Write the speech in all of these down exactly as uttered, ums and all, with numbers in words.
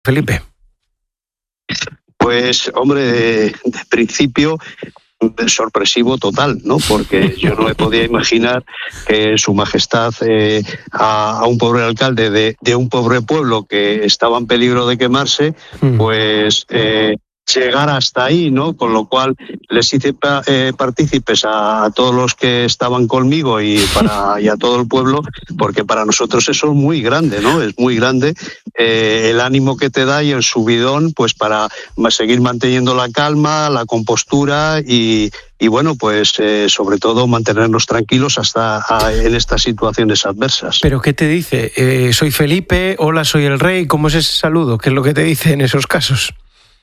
Felipe. Pues, hombre, de, de principio, sorpresivo total, ¿no? Porque yo no me podía imaginar que Su Majestad eh, a, a un pobre alcalde de, de un pobre pueblo que estaba en peligro de quemarse, pues eh, llegar hasta ahí, ¿no? Con lo cual les hice pa, eh, partícipes a, a todos los que estaban conmigo y, para, y a todo el pueblo, porque para nosotros eso es muy grande, ¿no? Es muy grande eh, el ánimo que te da y el subidón, pues para seguir manteniendo la calma, la compostura y, y bueno, pues eh, sobre todo mantenernos tranquilos hasta a, en estas situaciones adversas. ¿Pero qué te dice? Eh, soy Felipe, hola, soy el rey, ¿cómo es ese saludo? ¿Qué es lo que te dice en esos casos?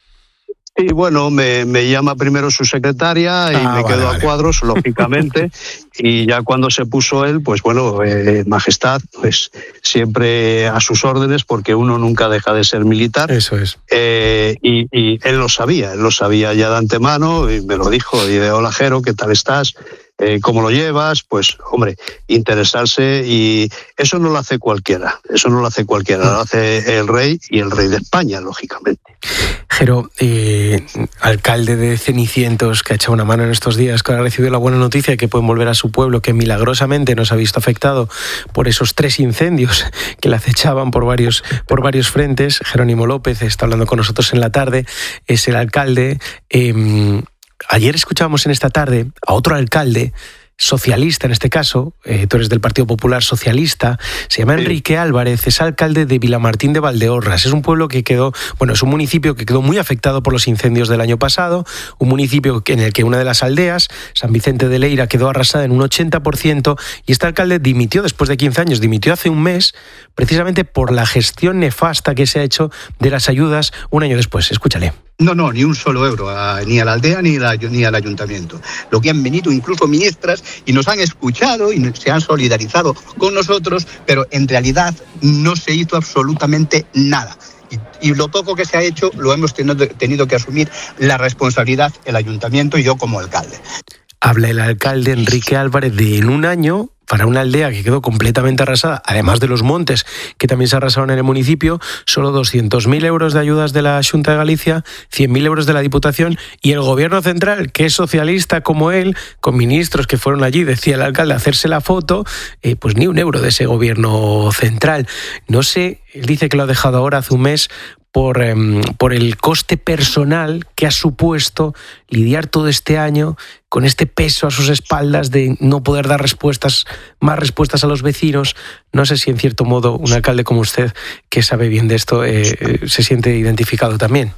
Y bueno, me, me llama primero su secretaria y ah, me vale, quedo vale. a cuadros, lógicamente, y ya cuando se puso él, pues bueno, eh, Majestad, pues siempre a sus órdenes, porque uno nunca deja de ser militar. Eso es. Eh, y, y él lo sabía, él lo sabía ya de antemano, y me lo dijo, y de hola Jero, ¿qué tal estás? Eh, ¿Cómo lo llevas? Pues, hombre, interesarse, y eso no lo hace cualquiera, eso no lo hace cualquiera, lo hace el rey y el rey de España, lógicamente. Jero, eh, alcalde de Cenicientos, que ha echado una mano en estos días, que ha recibido la buena noticia de que pueden volver a su pueblo, que milagrosamente no se ha visto afectado por esos tres incendios que le acechaban por varios, por varios frentes. Jerónimo López está hablando con nosotros en la tarde, es el alcalde. Eh, ayer escuchábamos en esta tarde a otro alcalde socialista, en este caso, eh, tú eres del Partido Popular Socialista, se llama Enrique Álvarez, es alcalde de Vilamartín de Valdeorras. Es un pueblo que quedó, bueno, es un municipio que quedó muy afectado por los incendios del año pasado, un municipio en el que una de las aldeas, San Vicente de Leira, quedó arrasada en un ochenta por ciento, y este alcalde dimitió después de quince años, dimitió hace un mes, precisamente por la gestión nefasta que se ha hecho de las ayudas un año después. Escúchale. No, no, ni un solo euro, a, ni a la aldea ni, la, ni al ayuntamiento. Lo que han venido incluso ministras y nos han escuchado y se han solidarizado con nosotros, pero en realidad no se hizo absolutamente nada. Y, y lo poco que se ha hecho lo hemos tenido, tenido que asumir la responsabilidad el ayuntamiento y yo como alcalde. Habla el alcalde Enrique Álvarez de en un año, para una aldea que quedó completamente arrasada, además de los montes que también se arrasaron en el municipio, solo doscientos mil euros de ayudas de la Xunta de Galicia, cien mil euros de la Diputación, y el Gobierno central, que es socialista como él, con ministros que fueron allí, decía el alcalde, a hacerse la foto, eh, pues ni un euro de ese Gobierno central. No sé, él dice que lo ha dejado ahora hace un mes, Por, eh, por el coste personal que ha supuesto lidiar todo este año con este peso a sus espaldas de no poder dar respuestas, más respuestas a los vecinos. No sé si en cierto modo un alcalde como usted, que sabe bien de esto, eh, eh, se siente identificado también.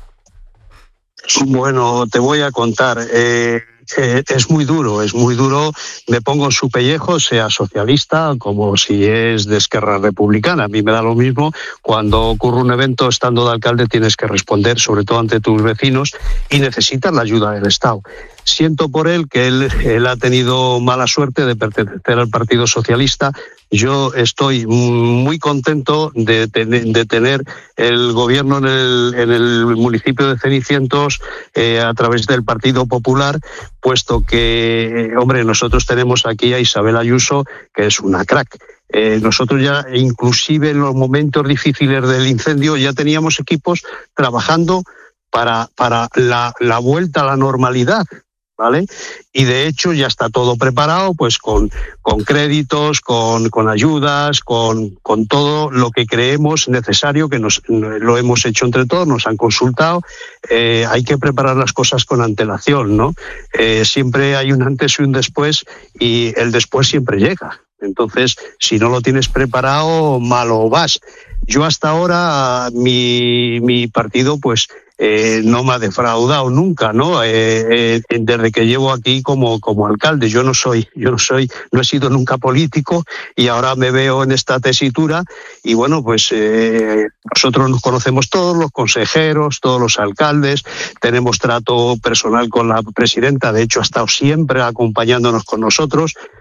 Bueno, te voy a contar. Eh, eh, es muy duro, es muy duro. Me pongo en su pellejo, sea socialista como si es de Esquerra Republicana. A mí me da lo mismo. Cuando ocurre un evento, estando de alcalde, tienes que responder, sobre todo ante tus vecinos, y necesitas la ayuda del Estado. Siento por él que él, él ha tenido mala suerte de pertenecer al Partido Socialista. Yo estoy muy contento de, ten, de tener el gobierno en el, en el municipio de Cenicientos eh, a través del Partido Popular, puesto que, hombre, nosotros tenemos aquí a Isabel Ayuso, que es una crack. Eh, nosotros ya, inclusive en los momentos difíciles del incendio, ya teníamos equipos trabajando para, para la, la vuelta a la normalidad, ¿vale? Y de hecho ya está todo preparado, pues con, con créditos, con, con ayudas, con, con todo lo que creemos necesario, que nos, lo hemos hecho entre todos, nos han consultado. Eh, hay que preparar las cosas con antelación, ¿no? Eh, siempre hay un antes y un después, y el después siempre llega. Entonces, si no lo tienes preparado, malo vas. Yo hasta ahora, mi, mi partido, pues, eh, no me ha defraudado nunca, ¿no? Eh, eh, desde que llevo aquí como, como alcalde. Yo no soy, yo no soy, no he sido nunca político, y ahora me veo en esta tesitura. Y bueno, pues eh, nosotros nos conocemos todos, los consejeros, todos los alcaldes, tenemos trato personal con la presidenta, de hecho ha estado siempre acompañándonos con nosotros.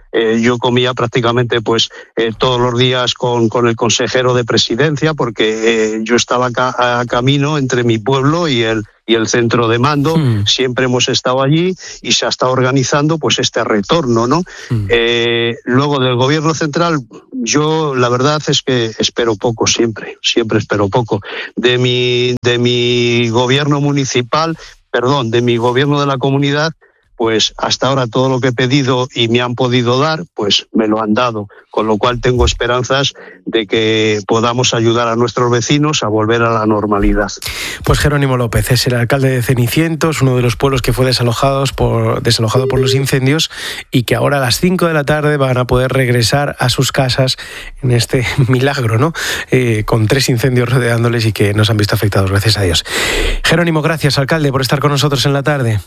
Eh, yo comía prácticamente pues eh, todos los días con, con el consejero de presidencia, porque eh, yo estaba ca- a camino entre mi pueblo y el y el centro de mando. Mm. Siempre hemos estado allí y se ha estado organizando pues este retorno, ¿no? Mm. Eh, luego del gobierno central, yo la verdad es que espero poco siempre, siempre espero poco. De mi, de mi gobierno municipal, perdón, de mi gobierno de la comunidad, pues hasta ahora todo lo que he pedido y me han podido dar, pues me lo han dado, con lo cual tengo esperanzas de que podamos ayudar a nuestros vecinos a volver a la normalidad. Pues Jerónimo López es el alcalde de Cenicientos, uno de los pueblos que fue desalojados por, desalojado por los incendios y que ahora a las cinco de la tarde van a poder regresar a sus casas en este milagro, ¿no? Eh, con tres incendios rodeándoles y que nos han visto afectados, gracias a Dios. Jerónimo, gracias, alcalde, por estar con nosotros en la tarde.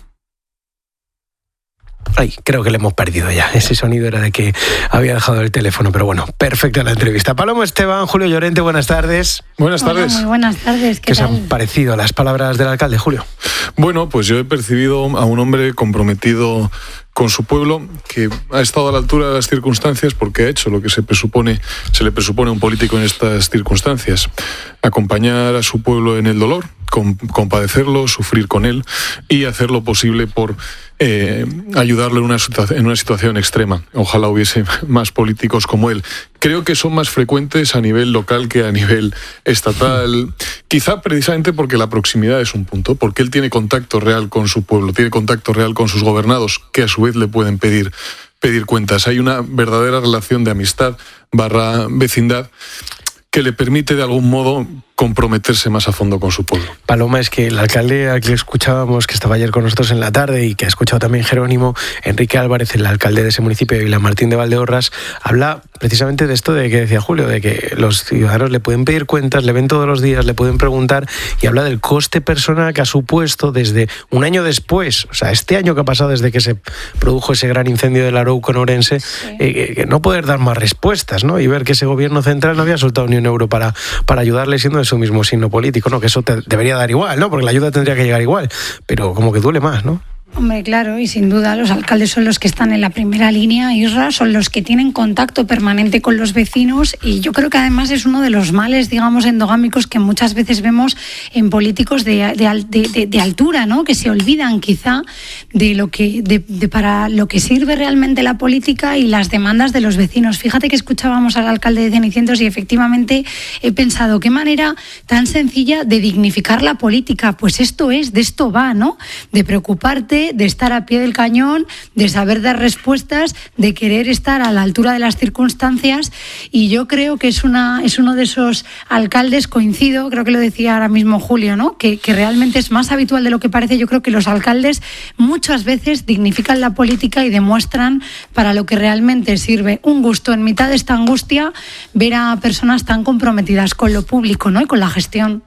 Ay, creo que le hemos perdido ya. Ese sonido era de que había dejado el teléfono, pero bueno, perfecta la entrevista. Paloma Esteban, Julio Llorente, buenas tardes. Buenas tardes. Hola, muy buenas tardes. ¿Qué, ¿Qué tal? os han parecido las palabras del alcalde, Julio? Bueno, pues yo he percibido a un hombre comprometido con su pueblo, que ha estado a la altura de las circunstancias porque ha hecho lo que se presupone, se le presupone a un político en estas circunstancias: acompañar a su pueblo en el dolor, compadecerlo, sufrir con él y hacer lo posible por eh, ayudarle en una, situa- en una situación extrema. Ojalá hubiese más políticos como él. Creo que son más frecuentes a nivel local que a nivel estatal, quizá precisamente porque la proximidad es un punto, porque él tiene contacto real con su pueblo, tiene contacto real con sus gobernados, que a su vez le pueden pedir, pedir cuentas. Hay una verdadera relación de amistad barra vecindad que le permite de algún modo comprometerse más a fondo con su pueblo. Paloma, es que el alcalde al que escuchábamos, que estaba ayer con nosotros en la tarde y que ha escuchado también Jerónimo, Enrique Álvarez, el alcalde de ese municipio de Villamartín de Valdeorras, habla precisamente de esto de que decía Julio, de que los ciudadanos le pueden pedir cuentas, le ven todos los días, le pueden preguntar, y habla del coste personal que ha supuesto desde un año después, o sea, este año que ha pasado desde que se produjo ese gran incendio del Arauco en Orense, sí. eh, que no poder dar más respuestas, ¿no? Y ver que ese gobierno central no había soltado ni un euro para, para ayudarle, siendo de su mismo signo político, ¿no? Que eso te debería dar igual, ¿no? Porque la ayuda tendría que llegar igual, pero como que duele más, ¿no? Hombre, claro, y sin duda los alcaldes son los que están en la primera línea, Isra, son los que tienen contacto permanente con los vecinos, y yo creo que además es uno de los males, digamos, endogámicos que muchas veces vemos en políticos de, de, de, de altura, ¿no? Que se olvidan quizá de lo que de, de para lo que sirve realmente la política y las demandas de los vecinos. Fíjate que escuchábamos al alcalde de Cenicientos y efectivamente he pensado qué manera tan sencilla de dignificar la política. Pues esto es, de esto va, ¿no? De preocuparte, de estar a pie del cañón, de saber dar respuestas, de querer estar a la altura de las circunstancias, y yo creo que es una es uno de esos alcaldes, coincido, creo que lo decía ahora mismo Julio, ¿no? Que, que realmente es más habitual de lo que parece. Yo creo que los alcaldes muchas veces dignifican la política y demuestran para lo que realmente sirve. Un gusto en mitad de esta angustia ver a personas tan comprometidas con lo público, ¿no? Y con la gestión.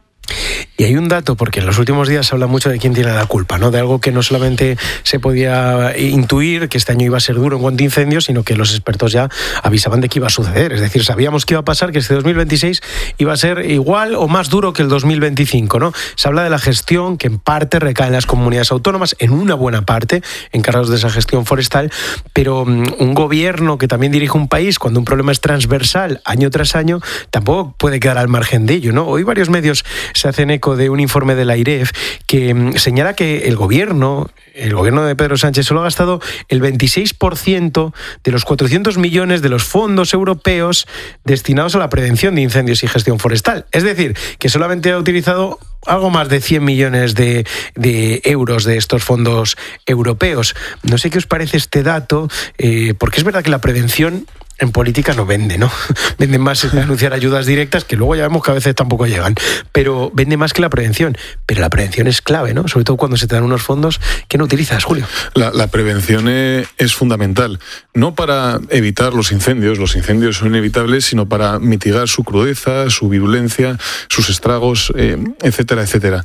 Y hay un dato, porque en los últimos días se habla mucho de quién tiene la culpa, ¿no? De algo que no solamente se podía intuir, que este año iba a ser duro en cuanto a incendios, sino que los expertos ya avisaban de que iba a suceder. Es decir, sabíamos que iba a pasar, que este dos mil veintiséis iba a ser igual o más duro que el dos mil veinticinco, ¿no? Se habla de la gestión, que en parte recae en las comunidades autónomas, en una buena parte, encargados de esa gestión forestal, pero um, un gobierno que también dirige un país, cuando un problema es transversal, año tras año, tampoco puede quedar al margen de ello, ¿no? Hoy varios medios se hacen eco de un informe de la AIREF que um, señala que el gobierno, el gobierno de Pedro Sánchez solo ha gastado el veintiséis por ciento de los cuatrocientos millones de los fondos europeos destinados a la prevención de incendios y gestión forestal. Es decir, que solamente ha utilizado algo más de cien millones de, de euros de estos fondos europeos. No sé qué os parece este dato, eh, porque es verdad que la prevención en política no vende, ¿no? Vende más anunciar ayudas directas, que luego ya vemos que a veces tampoco llegan, pero vende más que la prevención. Pero la prevención es clave, ¿no? Sobre todo cuando se te dan unos fondos que no utilizas, Julio. La, la prevención es fundamental, no para evitar los incendios, los incendios son inevitables, sino para mitigar su crudeza, su virulencia, sus estragos, eh, etcétera, etcétera.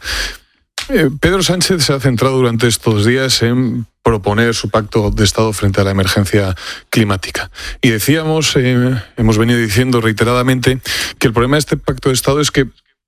Eh, Pedro Sánchez se ha centrado durante estos días en proponer su pacto de Estado frente a la emergencia climática. Y decíamos, eh, hemos venido diciendo reiteradamente, que el problema de este pacto de Estado es que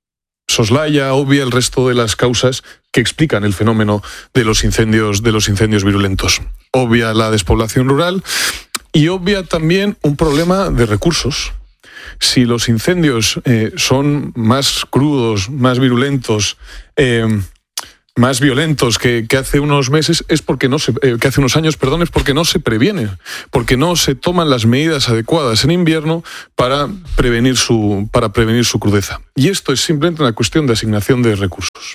soslaya, obvia el resto de las causas que explican el fenómeno de los incendios, de los incendios virulentos. Obvia la despoblación rural, Y obvia también un problema de recursos. Si los incendios eh, son más crudos, más virulentos, eh, más violentos que, que hace unos meses, es porque no se, eh, que hace unos años, perdón, es porque no se previene, porque no se toman las medidas adecuadas en invierno para prevenir su, para prevenir su crudeza. Y esto es simplemente una cuestión de asignación de recursos.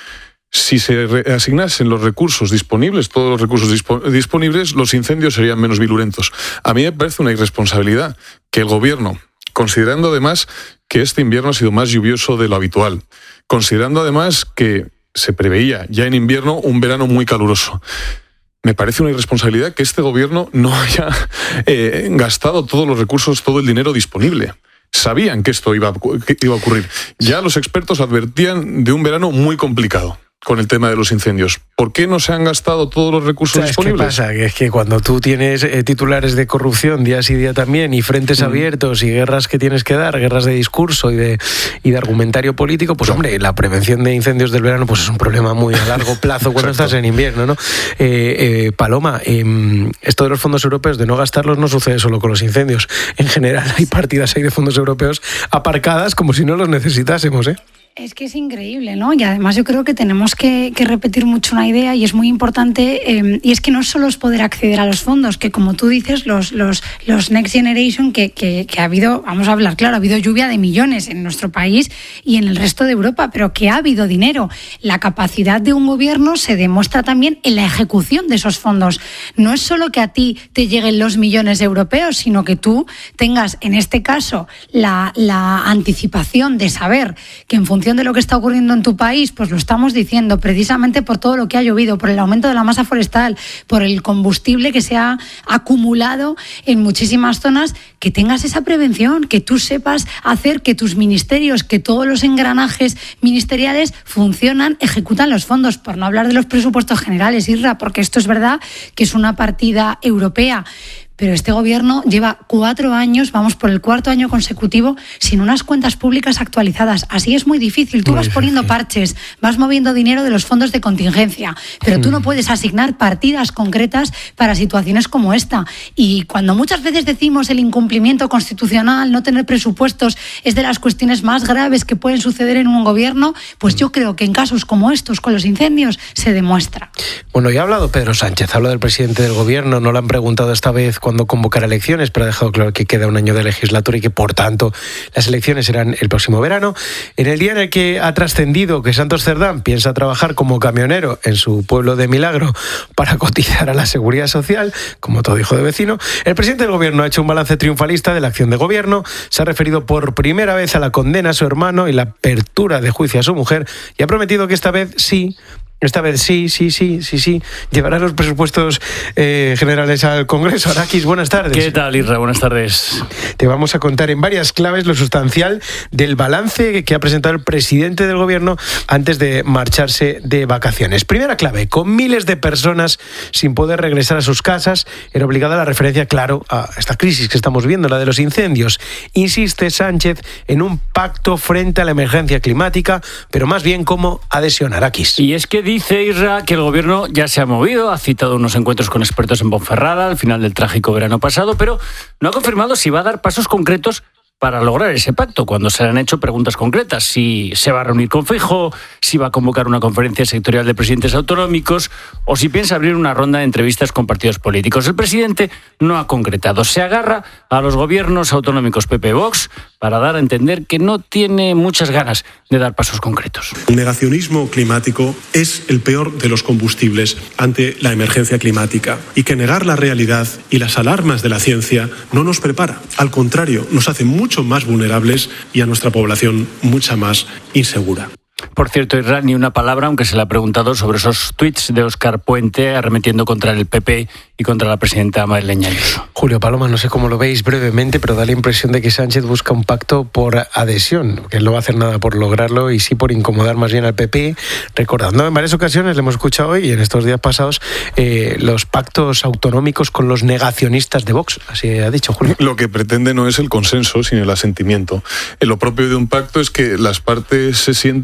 Si se asignasen los recursos disponibles, todos los recursos dispo- disponibles, los incendios serían menos virulentos. A mí me parece una irresponsabilidad que el gobierno, considerando además que este invierno ha sido más lluvioso de lo habitual, considerando además que se preveía ya en invierno un verano muy caluroso, me parece una irresponsabilidad que este gobierno no haya eh, gastado todos los recursos, todo el dinero disponible. Sabían que esto iba a, que iba a ocurrir. Ya los expertos advertían de un verano muy complicado con el tema de los incendios. ¿Por qué no se han gastado todos los recursos ¿Sabes disponibles? qué pasa? Que es que cuando tú tienes eh, titulares de corrupción día sí día también, y frentes mm. abiertos y guerras que tienes que dar, guerras de discurso y de, y de argumentario político, pues hombre, la prevención de incendios del verano pues es un problema muy a largo plazo cuando estás en invierno, ¿no? Eh, eh, Paloma, eh, esto de los fondos europeos, de no gastarlos, no sucede solo con los incendios. En general hay partidas ahí de fondos europeos aparcadas como si no los necesitásemos, ¿eh? Es que es increíble, ¿no? Y además yo creo que tenemos que, que repetir mucho una idea, y es muy importante, eh, y es que no solo es poder acceder a los fondos, que como tú dices, los, los, los Next Generation, que, que, que ha habido, vamos a hablar claro, ha habido lluvia de millones en nuestro país y en el resto de Europa, pero que ha habido dinero. La capacidad de un gobierno se demuestra también en la ejecución de esos fondos. No es solo que a ti te lleguen los millones europeos, sino que tú tengas, en este caso, la, la anticipación de saber que en función de lo que está ocurriendo en tu país, pues lo estamos diciendo precisamente por todo lo que ha llovido, por el aumento de la masa forestal, por el combustible que se ha acumulado en muchísimas zonas, que tengas esa prevención, que tú sepas hacer que tus ministerios, que todos los engranajes ministeriales funcionan, ejecutan los fondos, por no hablar de los presupuestos generales, Isra, porque esto es verdad que es una partida europea. Pero este gobierno lleva cuatro años, vamos por el cuarto año consecutivo, sin unas cuentas públicas actualizadas. Así es muy difícil. Tú muy vas difícil. Poniendo parches, vas moviendo dinero de los fondos de contingencia, pero tú no puedes asignar partidas concretas para situaciones como esta. Y cuando muchas veces decimos el incumplimiento constitucional, no tener presupuestos, es de las cuestiones más graves que pueden suceder en un gobierno, pues yo creo que en casos como estos, con los incendios, se demuestra. Bueno, ya ha hablado Pedro Sánchez, habla del presidente del gobierno, no le han preguntado esta vez cuando convocará elecciones, pero ha dejado claro que queda un año de legislatura y que, por tanto, las elecciones serán el próximo verano. En el día en el que ha trascendido que Santos Cerdán piensa trabajar como camionero en su pueblo de Milagro para cotizar a la Seguridad Social, como todo hijo de vecino, el presidente del gobierno ha hecho un balance triunfalista de la acción de gobierno, se ha referido por primera vez a la condena a su hermano y la apertura de juicio a su mujer, y ha prometido que esta vez sí Esta vez sí, sí, sí, sí, sí. Llevará los presupuestos eh, generales al Congreso. Arakis, buenas tardes. ¿Qué tal, Isra? Buenas tardes. Te vamos a contar en varias claves lo sustancial del balance que ha presentado el presidente del gobierno antes de marcharse de vacaciones. Primera clave, con miles de personas sin poder regresar a sus casas, era obligada la referencia, claro, a esta crisis que estamos viendo, la de los incendios. Insiste Sánchez en un pacto frente a la emergencia climática, pero más bien como adhesión. Arakis. Y es que dice Isra que el gobierno ya se ha movido, ha citado unos encuentros con expertos en Ponferrada al final del trágico verano pasado, pero no ha confirmado si va a dar pasos concretos para lograr ese pacto, cuando se le han hecho preguntas concretas, si se va a reunir con Feijóo, si va a convocar una conferencia sectorial de presidentes autonómicos o si piensa abrir una ronda de entrevistas con partidos políticos. El presidente no ha concretado, se agarra a los gobiernos autonómicos P P Vox para dar a entender que no tiene muchas ganas de dar pasos concretos. El negacionismo climático es el peor de los combustibles ante la emergencia climática, y que negar la realidad y las alarmas de la ciencia no nos prepara. Al contrario, nos hace mucho mucho más vulnerables y a nuestra población mucha más insegura. Por cierto, Isra, ni una palabra, aunque se le ha preguntado sobre esos tuits de Óscar Puente arremetiendo contra el P P y contra la presidenta madrileña Ayuso. Julio, Paloma, no sé cómo lo veis brevemente, pero da la impresión de que Sánchez busca un pacto por adhesión, que él no va a hacer nada por lograrlo y sí por incomodar más bien al P P, recordando en varias ocasiones, le hemos escuchado hoy y en estos días pasados, eh, los pactos autonómicos con los negacionistas de Vox, así ha dicho Julio. Lo que pretende no es el consenso, sino el asentimiento. Eh, lo propio de un pacto es que las partes se sienten y negocien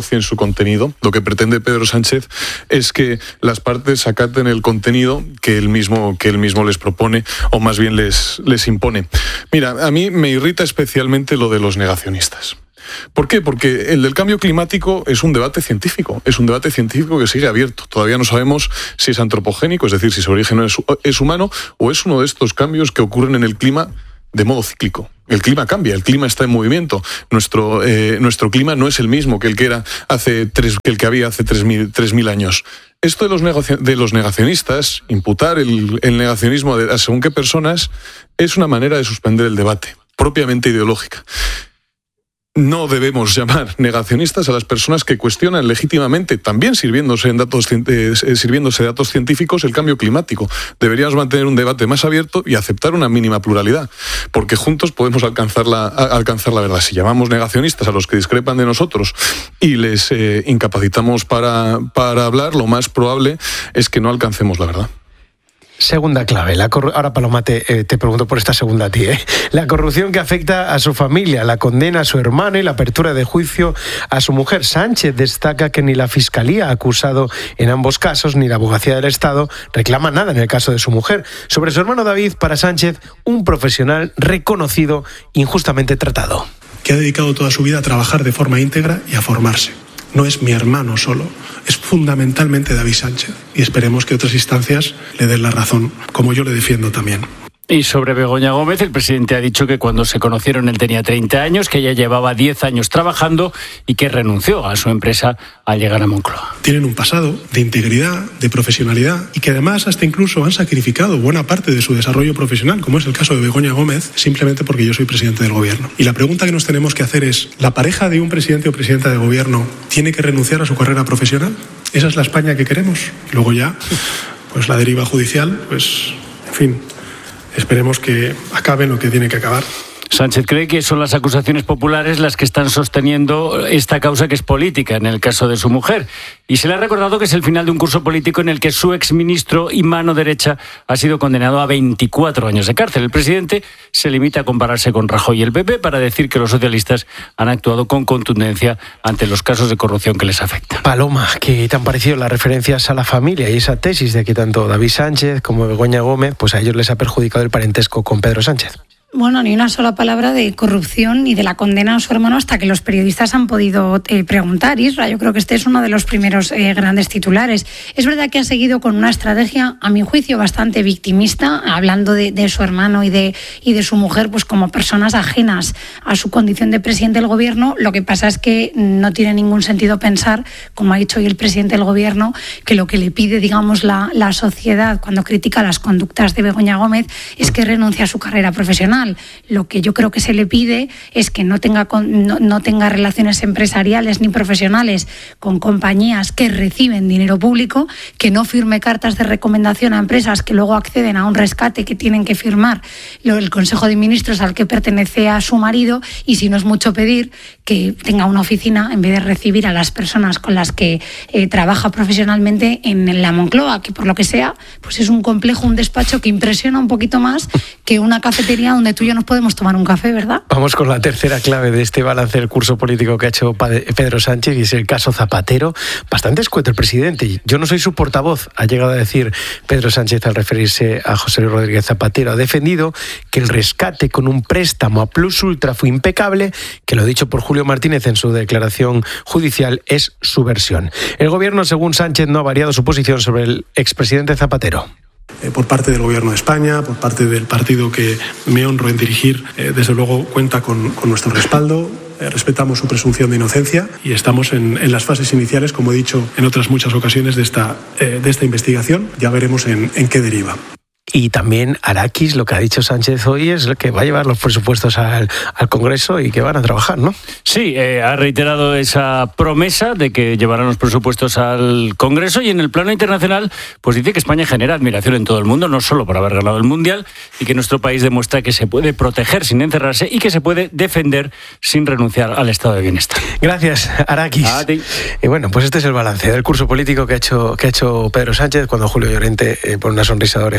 negocien su contenido. Lo que pretende Pedro Sánchez es que las partes acaten el contenido que él mismo, que él mismo les propone, o más bien les, les impone. Mira, a mí me irrita especialmente lo de los negacionistas. ¿Por qué? Porque el del cambio climático es un debate científico, es un debate científico que sigue abierto. Todavía no sabemos si es antropogénico, es decir, si su origen es, es humano, o es uno de estos cambios que ocurren en el clima de modo cíclico. El clima cambia, el clima está en movimiento. Nuestro, eh, nuestro clima no es el mismo que el que era hace tres, que el que había hace tres mil años. Esto de los, negoci- de los negacionistas, imputar el, el negacionismo de, a según qué personas, es una manera de suspender el debate, propiamente ideológica. No debemos llamar negacionistas a las personas que cuestionan legítimamente, también sirviéndose, en datos, eh, sirviéndose de datos científicos, el cambio climático. Deberíamos mantener un debate más abierto y aceptar una mínima pluralidad, porque juntos podemos alcanzar la, a, alcanzar la verdad. Si llamamos negacionistas a los que discrepan de nosotros y les eh, incapacitamos para, para hablar, lo más probable es que no alcancemos la verdad. Segunda clave. La corru- Ahora, Paloma, te, eh, te pregunto por esta segunda a ti. ¿eh? La corrupción que afecta a su familia, la condena a su hermano y la apertura de juicio a su mujer. Sánchez destaca que ni la Fiscalía ha acusado en ambos casos, ni la Abogacía del Estado reclama nada en el caso de su mujer. Sobre su hermano David, para Sánchez, un profesional reconocido, injustamente tratado. Que ha dedicado toda su vida a trabajar de forma íntegra y a formarse. No es mi hermano solo, es fundamentalmente David Sánchez. Y esperemos que otras instancias le den la razón, como yo le defiendo también. Y sobre Begoña Gómez, el presidente ha dicho que cuando se conocieron él tenía treinta años, que ella llevaba diez años trabajando y que renunció a su empresa al llegar a Moncloa. Tienen un pasado de integridad, de profesionalidad y que además hasta incluso han sacrificado buena parte de su desarrollo profesional, como es el caso de Begoña Gómez, simplemente porque yo soy presidente del gobierno. Y la pregunta que nos tenemos que hacer es, ¿la pareja de un presidente o presidenta de gobierno tiene que renunciar a su carrera profesional? ¿Esa es la España que queremos? Y luego ya, pues la deriva judicial, pues, en fin... Esperemos que acabe lo que tiene que acabar. Sánchez cree que son las acusaciones populares las que están sosteniendo esta causa que es política en el caso de su mujer. Y se le ha recordado que es el final de un curso político en el que su exministro y mano derecha ha sido condenado a veinticuatro años de cárcel. El presidente se limita a compararse con Rajoy y el P P para decir que los socialistas han actuado con contundencia ante los casos de corrupción que les afectan. Paloma, ¿qué te han parecido las referencias a la familia y esa tesis de que tanto David Sánchez como Begoña Gómez, pues a ellos les ha perjudicado el parentesco con Pedro Sánchez? Bueno, ni una sola palabra de corrupción ni de la condena a su hermano hasta que los periodistas han podido eh, preguntar. Isra, yo creo que este es uno de los primeros eh, grandes titulares. Es verdad que ha seguido con una estrategia, a mi juicio, bastante victimista, hablando de, de su hermano y de, y de su mujer pues como personas ajenas a su condición de presidente del gobierno. Lo que pasa es que no tiene ningún sentido pensar, como ha dicho hoy el presidente del gobierno, que lo que le pide, digamos, la, la sociedad cuando critica las conductas de Begoña Gómez es que renuncie a su carrera profesional. Lo que yo creo que se le pide es que no tenga, no, no tenga relaciones empresariales ni profesionales con compañías que reciben dinero público, que no firme cartas de recomendación a empresas que luego acceden a un rescate que tienen que firmar el Consejo de Ministros al que pertenece a su marido, y si no es mucho pedir, que tenga una oficina en vez de recibir a las personas con las que eh, trabaja profesionalmente en la Moncloa, que por lo que sea pues es un complejo, un despacho que impresiona un poquito más que una cafetería donde tú y yo nos podemos tomar un café, ¿verdad? Vamos con la tercera clave de este balance del curso político que ha hecho Pedro Sánchez, y es el caso Zapatero. Bastante escueto el presidente. Yo no soy su portavoz, ha llegado a decir Pedro Sánchez al referirse a José Luis Rodríguez Zapatero. Ha defendido que el rescate con un préstamo a Plus Ultra fue impecable, que lo dicho por Julio Martínez en su declaración judicial es su versión. El gobierno, según Sánchez, no ha variado su posición sobre el expresidente Zapatero. Por parte del Gobierno de España, por parte del partido que me honro en dirigir, eh, desde luego cuenta con, con nuestro respaldo. Eh, respetamos su presunción de inocencia y estamos en, en las fases iniciales, como he dicho en otras muchas ocasiones, de esta, eh, de esta investigación. Ya veremos en, en qué deriva. Y también Araquis, lo que ha dicho Sánchez hoy es que va a llevar los presupuestos al, al Congreso y que van a trabajar, ¿no? Sí, eh, ha reiterado esa promesa de que llevarán los presupuestos al Congreso, y en el plano internacional pues dice que España genera admiración en todo el mundo, no solo por haber ganado el Mundial, y que nuestro país demuestra que se puede proteger sin encerrarse y que se puede defender sin renunciar al estado de bienestar. Gracias, Araquis. A ti. Y bueno, pues este es el balance del curso político que ha hecho, que ha hecho Pedro Sánchez cuando Julio Llorente eh, pone una sonrisa de oreja a oreja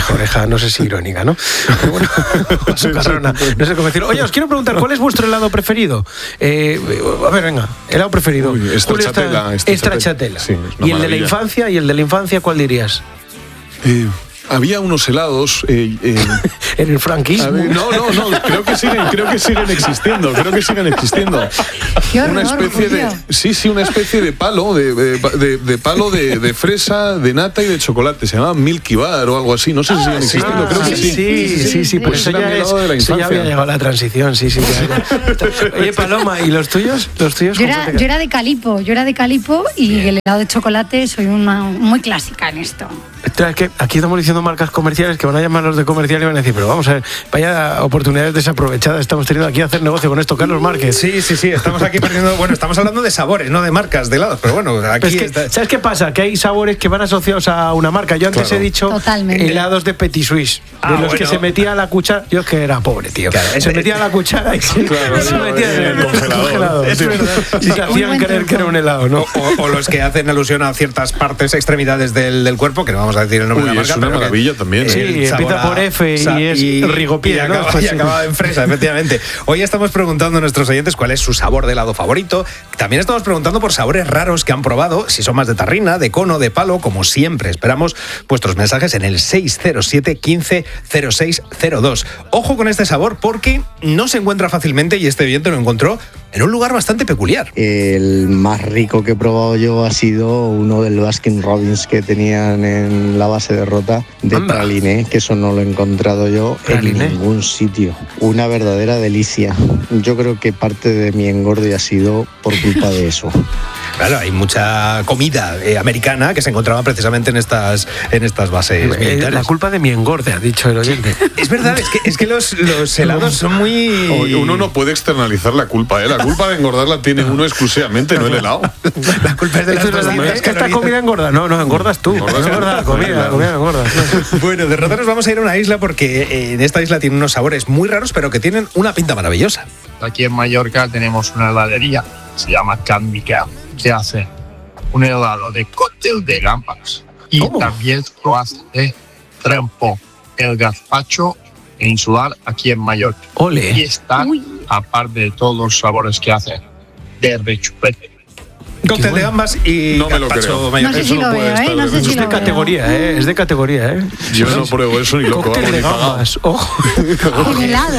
risa, no sé si irónica, ¿no? Pero bueno, socarrona, no sé cómo decirlo. Oye, os quiero preguntar, ¿cuál es vuestro helado preferido? Eh, a ver, venga, helado preferido. Uy, stracciatella. Stracciatella. Sí, ¿Y el de la infancia? ¿Y el de la infancia cuál dirías? Eh, había unos helados eh, eh, en el franquismo. Ver, no, no, no, creo que siguen, creo que siguen existiendo, creo que siguen existiendo. Qué horror, una especie Julio. de, sí, sí, una especie de palo, de, de, de palo de, de fresa, de nata y de chocolate. Se llama Milky Bar o algo así. No sé si siguen existiendo. Ah, creo que sí, sí. Sí, sí, sí, sí, pues eso ya, es, eso ya había llegado la transición, sí, sí. Ya, ya. Oye, Paloma, ¿y los tuyos? ¿Los tuyos yo, era, yo era de Calipo, yo era de Calipo y el helado de chocolate soy una muy clásica en esto. Es que aquí estamos diciendo marcas comerciales que van a llamar los de comercial y van a decir, pero vamos a ver, vaya oportunidades desaprovechadas estamos teniendo aquí a hacer negocio con esto, Carlos Márquez. Sí, sí, sí, estamos aquí perdiendo, bueno, estamos hablando de sabores, no de marcas de helados, pero bueno, aquí es que, está... ¿sabes qué pasa? Que hay sabores que van asociados a una marca. Yo antes claro. he dicho Totalmente. helados de Petit Suisse, de ah, los bueno. que se metía a la cuchara. Yo es que era pobre, tío. Claro, se este, metía a la cuchara y se, claro, se metía en el congelador. congelador. Es sí. verdad. Y se hacían creer que era un helado, ¿no? O, o, o los que hacen alusión a ciertas partes, extremidades del, del cuerpo, que no vamos a decir el nombre Uy, de la marca. es una maravilla también. Sí, ¿eh? empieza por F y sa- es y, Rigopié, y ¿no? acaba, Pues y sí. acaba en fresa, efectivamente. Hoy estamos preguntando a nuestros oyentes cuál es su sabor de helado favorito. También estamos preguntando por sabores raros que han probado, si son más de tarrina, de cono, de palo, como siempre. Esperamos vuestros mensajes en el seis cero siete, quince, cero seis cero dos. Ojo con este sabor porque no se encuentra fácilmente y este oyente lo encontró en un lugar bastante peculiar. El más rico que he probado yo ha sido uno del Baskin Robbins que tenían en la base de Rota de Anda. praliné, que eso no lo he encontrado yo Praliné. en ningún sitio. Una verdadera delicia. Yo creo que parte de mi engorde ha sido por culpa de eso. Claro, hay mucha comida eh, americana que se encontraba precisamente en estas, en estas bases Eh, militares. La culpa de mi engorde, ha dicho el oyente. Es verdad, es que, es que los, los helados son muy... Oye, uno no puede externalizar la culpa, ¿eh? La culpa de engordar la tiene uno exclusivamente, no el helado. La culpa es de las Esto es verdad, doscientas es que esta calorías. comida engorda. No, no, engordas tú. No Engordas tú. engorda la comida, la comida no engorda. Bueno, de Rota nos vamos a ir a una isla porque eh, en esta isla tiene unos sabores muy raros, pero que tienen una pinta maravillosa. Aquí en Mallorca tenemos una heladería, se llama Can Miquel, que hace un helado de cóctel de gambas. Y ¿Cómo? también lo hace de trempo, el gazpacho insular aquí en Mallorca. Y Ole. está, Uy. aparte de todos los sabores que hace, de rechupete. Cóctel bueno. de gambas y No me lo gazpacho creo. mallorquín. No sé Eso si no lo puede veo, ¿eh? estar No sé bien. si Es lo de veo. categoría, ¿eh? Es de categoría, ¿eh? Yo no pruebo eso ni loco. Cóctel vamos, de ni pagado. gambas. Ojo. En helado.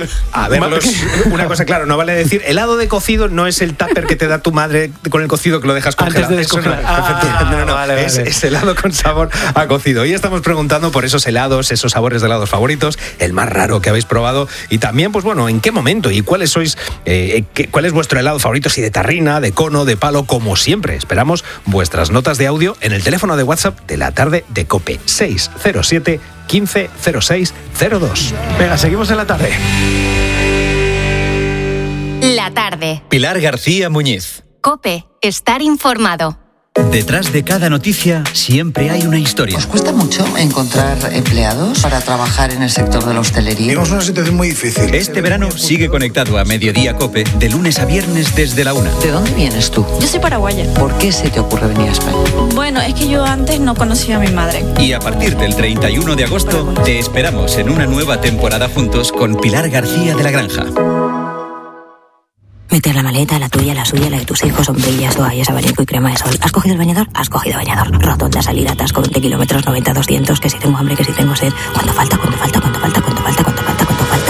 A ver, los- una cosa, claro, no vale decir helado de cocido no es el tupper que te da tu madre con el cocido que lo dejas Antes congelado. de Eso no, descongelar. Ah, efectivamente, no, no, vale, es, vale. es helado con sabor a cocido. Hoy estamos preguntando por esos helados, esos sabores de helados favoritos, el más raro que habéis probado y también, pues bueno, en qué momento y cuáles sois, eh, qué- cuál es vuestro helado favorito, si de tarrina, de cono, de palo, como siempre. Esperamos vuestras notas de audio en el teléfono de WhatsApp de la tarde de COPE seis cero siete, quince, cero seis cero dos. Venga, seguimos en la tarde. La tarde. Pilar García Muñiz. COPE. Estar informado. Detrás de cada noticia siempre hay una historia. ¿Os cuesta mucho encontrar empleados para trabajar en el sector de la hostelería? Tenemos una situación muy difícil. Este verano sigue conectado a Mediodía COPE de lunes a viernes desde la una. ¿De dónde vienes tú? Yo soy paraguaya. ¿Por qué se te ocurre venir a España? Bueno, es que yo antes no conocía a mi madre. Y a partir del treinta y uno de agosto te esperamos en una nueva temporada juntos con Pilar García de la Granja. Meter la maleta, la tuya, la suya, la de tus hijos, sombrillas, toallas, abanico y crema de sol. ¿Has cogido el bañador? Has cogido bañador. Rotonda, salida, atasco, veinte kilómetros, noventa, doscientos, que si tengo hambre, que si tengo sed. ¿Cuánto falta? ¿Cuánto falta? ¿Cuánto falta? ¿Cuánto falta? ¿Cuánto falta? ¿Cuánto falta?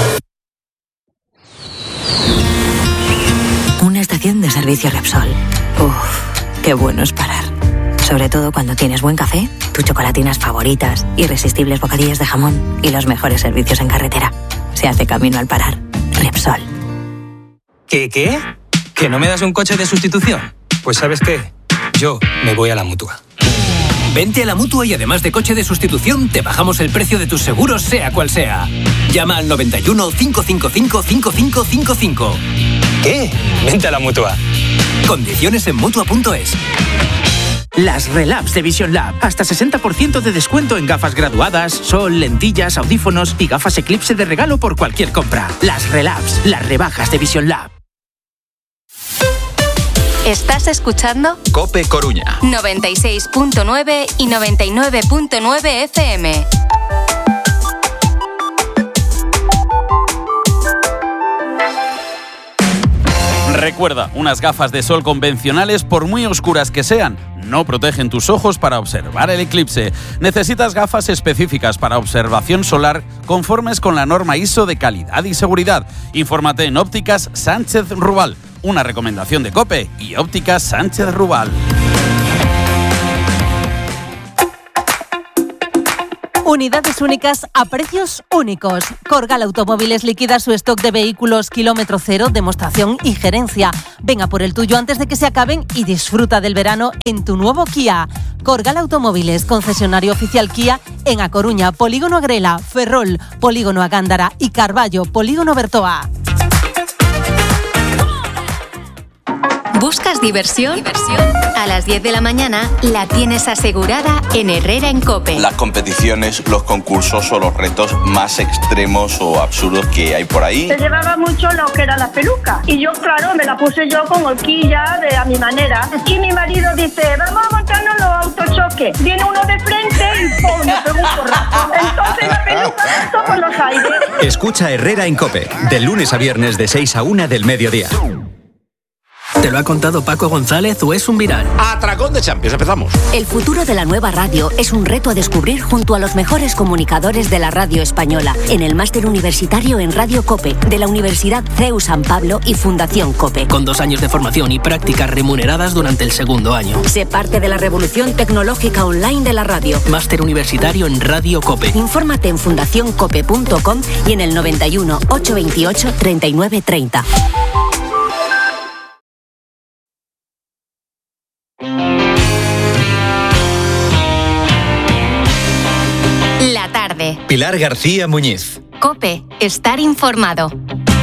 Y... Una estación de servicio Repsol. Uff, qué bueno es parar. Sobre todo cuando tienes buen café, tus chocolatinas favoritas, irresistibles bocadillos de jamón y los mejores servicios en carretera. Se hace camino al parar. Repsol. ¿Qué, qué? ¿Que no me das un coche de sustitución? Pues ¿sabes qué? Yo me voy a la Mutua. Vente a la Mutua y además de coche de sustitución, te bajamos el precio de tus seguros, sea cual sea. Llama al noventa y uno, cinco cinco cinco, cinco cinco cinco cinco. ¿Qué? Vente a la Mutua. Condiciones en Mutua punto es. Las Relabs de Vision Lab. Hasta sesenta por ciento de descuento en gafas graduadas, sol, lentillas, audífonos y gafas Eclipse de regalo por cualquier compra. Las Relabs, las rebajas de Vision Lab. ¿Estás escuchando? COPE Coruña. noventa y seis punto nueve y noventa y nueve punto nueve F M. Recuerda, unas gafas de sol convencionales, por muy oscuras que sean, no protegen tus ojos para observar el eclipse. Necesitas gafas específicas para observación solar conformes con la norma I S O de calidad y seguridad. Infórmate en Ópticas Sánchez Rubal, una recomendación de COPE y Ópticas Sánchez Rubal. Unidades únicas a precios únicos. Corgal Automóviles liquida su stock de vehículos kilómetro cero, demostración y gerencia. Venga por el tuyo antes de que se acaben y disfruta del verano en tu nuevo Kia. Corgal Automóviles, concesionario oficial Kia en A Coruña, Polígono Agrela, Ferrol, Polígono a Gándara y Carballo, Polígono Bertoa. ¿Buscas diversión? ¿Diversión? A las diez de la mañana la tienes asegurada en Herrera en COPE. Las competiciones, los concursos o los retos más extremos o absurdos que hay por ahí. Se llevaba mucho lo que era la peluca y yo, claro, me la puse yo con horquilla de a mi manera. Y mi marido dice, vamos a montarnos los autochoques. Viene uno de frente y ¡pum! Me pegó un porrazo. Entonces la peluca saltó por los aires. Escucha Herrera en COPE, de lunes a viernes de seis a una del mediodía. ¿Te lo ha contado Paco González o es un viral? Atracón de Champions, empezamos. El futuro de la nueva radio es un reto a descubrir junto a los mejores comunicadores de la radio española en el máster universitario en Radio COPE de la Universidad C E U San Pablo y Fundación COPE. Con dos años de formación y prácticas remuneradas durante el segundo año. Sé parte de la revolución tecnológica online de la radio. Máster universitario en Radio COPE. Infórmate en fundación cope punto com y en el noventa y uno, ochocientos veintiocho, treinta y nueve treinta. La tarde. Pilar García Muñiz. COPE, estar informado.